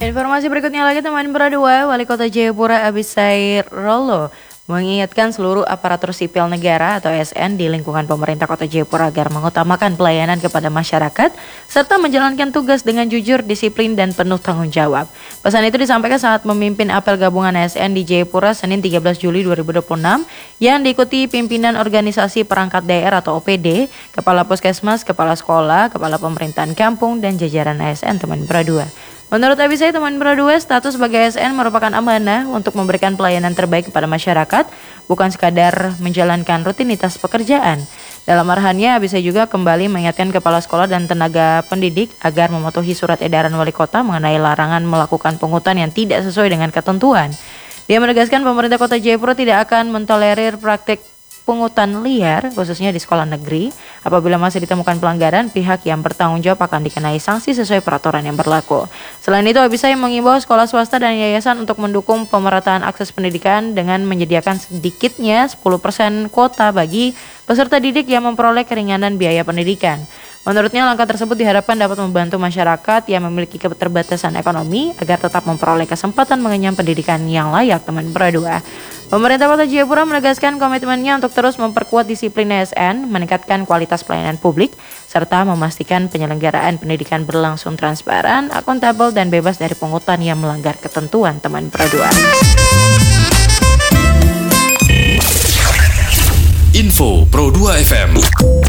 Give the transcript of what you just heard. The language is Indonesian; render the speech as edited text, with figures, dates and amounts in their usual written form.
Informasi berikutnya lagi teman berdua, Wali Kota Jayapura Abisair Rolo mengingatkan seluruh aparatur sipil negara atau ASN di lingkungan pemerintah Kota Jayapura agar mengutamakan pelayanan kepada masyarakat serta menjalankan tugas dengan jujur, disiplin, dan penuh tanggung jawab. Pesan itu disampaikan saat memimpin apel gabungan ASN di Jayapura Senin 13 Juli 2026 yang diikuti pimpinan organisasi perangkat daerah atau OPD, kepala puskesmas, kepala sekolah, kepala pemerintahan kampung, dan jajaran ASN teman berdua. Menurut Abisai teman berdua, status sebagai ASN merupakan amanah untuk memberikan pelayanan terbaik kepada masyarakat, bukan sekadar menjalankan rutinitas pekerjaan. Dalam arahannya, Abisai juga kembali mengingatkan kepala sekolah dan tenaga pendidik agar mematuhi surat edaran wali kota mengenai larangan melakukan pungutan yang tidak sesuai dengan ketentuan. Dia menegaskan pemerintah Kota Jayapura tidak akan mentolerir praktik pungutan liar, khususnya di sekolah negeri. Apabila masih ditemukan pelanggaran, pihak yang bertanggung jawab akan dikenai sanksi sesuai peraturan yang berlaku. Selain itu, Abisai mengimbau sekolah swasta dan yayasan untuk mendukung pemerataan akses pendidikan dengan menyediakan sedikitnya 10% kuota bagi peserta didik yang memperoleh keringanan biaya pendidikan. Menurutnya, langkah tersebut diharapkan dapat membantu masyarakat yang memiliki keterbatasan ekonomi agar tetap memperoleh kesempatan mengenyam pendidikan yang layak teman berdua. Pemerintah Kota Jayapura menegaskan komitmennya untuk terus memperkuat disiplin ASN, meningkatkan kualitas pelayanan publik, serta memastikan penyelenggaraan pendidikan berlangsung transparan, akuntabel, dan bebas dari pungutan yang melanggar ketentuan teman berdua. Info Pro 2 FM.